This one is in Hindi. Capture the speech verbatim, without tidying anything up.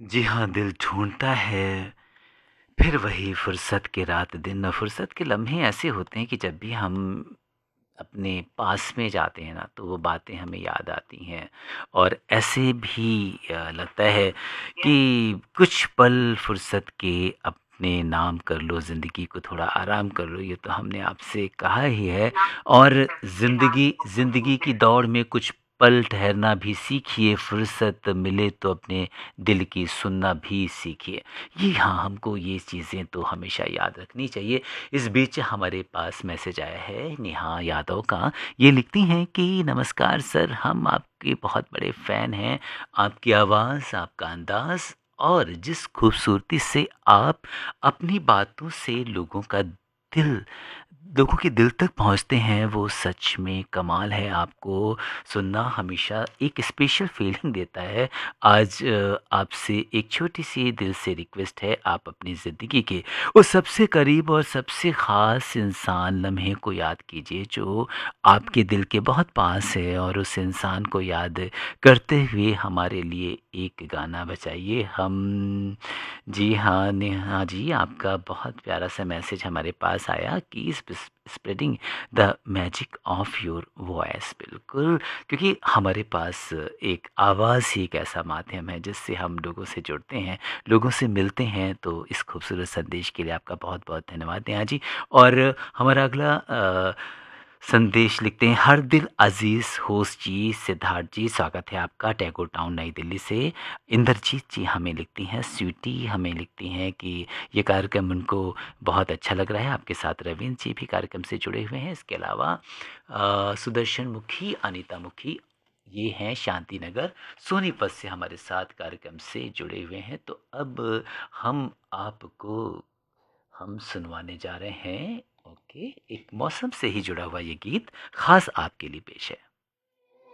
जी हाँ, दिल ढूँढता है, फिर वही फुर्सत के रात दिन। फुर्सत के लम्हे ऐसे होते हैं कि जब भी हम अपने पास में जाते हैं ना, तो वो बातें हमें याद आती हैं। और ऐसे भी अ, लगता है कि कुछ पल फुर्सत के अपने नाम कर लो, ज़िंदगी को थोड़ा आराम कर लो, ये तो हमने आपसे कहा ही है। और ज़िंदगी ज़िंदगी की दौड़ में कुछ पल ठहरना भी सीखिए, फुर्सत मिले तो अपने दिल की सुनना भी सीखिए। ये हाँ, हमको ये चीज़ें तो हमेशा याद रखनी चाहिए। इस बीच हमारे पास मैसेज आया है नेहा यादव का। ये लिखती हैं कि नमस्कार सर, हम आपके बहुत बड़े फ़ैन हैं। आपकी आवाज़, आपका अंदाज़ और जिस खूबसूरती से आप अपनी बातों से लोगों का दिल लोगों के दिल तक पहुँचते हैं, वो सच में कमाल है। आपको सुनना हमेशा एक स्पेशल फ़ीलिंग देता है। आज अ, आपसे एक छोटी-सी दिल से रिक्वेस्ट है, आप अपनी ज़िंदगी के उस सबसे करीब और सबसे ख़ास इंसान लम्हे को याद कीजिए जो आपके दिल के बहुत पास है, और उस इंसान को याद करते हुए हमारे लिए एक गाना बजाइए। हम जी हाँ, नेहा जी, आपका बहुत प्यारा सा मैसेज हमारे पास आया कि spreading the magic of your voice. बिल्कुल, क्योंकि हमारे पास एक आवाज़ ही एक ऐसा माध्यम है जिससे हम लोगों से जुड़ते हैं, लोगों से मिलते हैं। तो इस खूबसूरत संदेश के लिए आपका बहुत-बहुत धन्यवाद नेहा जी। और हमारा अगला अ, संदेश लिखते हैं हर दिल अजीज़ होस्ट जी, सिद्धार्थ जी, स्वागत है आपका टैगोर टाउन नई दिल्ली से। इंद्रजीत जी हमें लिखती हैं, स्वीटी हमें लिखती हैं कि ये कार्यक्रम उनको बहुत अच्छा लग रहा है। आपके साथ रविंद्र जी भी कार्यक्रम से जुड़े हुए हैं। इसके अलावा अ, सुदर्शन मुखी, अनीता मुखी, ये हैं शांति नगर सोनीपत से हमारे साथ कार्यक्रम से जुड़े हुए हैं। तो अब हम आपको हम सुनवाने जा रहे हैं ओके एक मौसम से ही जुड़ा हुआ ये गीत खास आपके लिए पेश है।